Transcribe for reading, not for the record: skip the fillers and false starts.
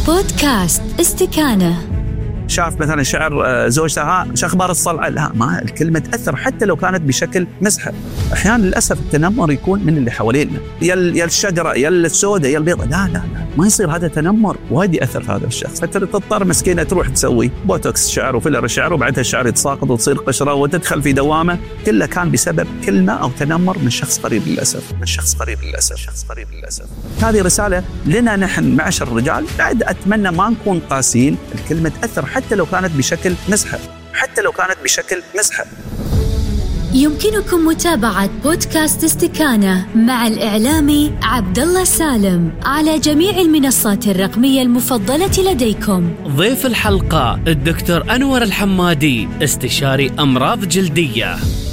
بودكاست استكانة. شاف مثلا شعر زوجتها شو اخبار الصلعه، لا ما الكلمه تاثر حتى لو كانت بشكل مزحه. احيانا للاسف التنمر يكون من اللي حوالينا، يا الشجره يا السوداء يا البيضاء، لا ما يصير هذا تنمر وايد ياثر في هذا الشخص، فتضطر مسكينه تروح تسوي بوتوكس شعر وفيلر شعر وبعدها الشعر يتساقط وتصير قشره وتدخل في دوامه، كله كان بسبب كلمه او تنمر من شخص قريب للاسف، هذه رساله لنا نحن معشر الرجال. بعد اتمنى ما نكون قاسيين، الكلمه تاثر حتى لو كانت بشكل مزحة. يمكنكم متابعة بودكاست استكانة مع الإعلامي عبدالله سالم على جميع المنصات الرقمية المفضلة لديكم. ضيف الحلقة الدكتور أنور الحمادي، استشاري أمراض جلدية.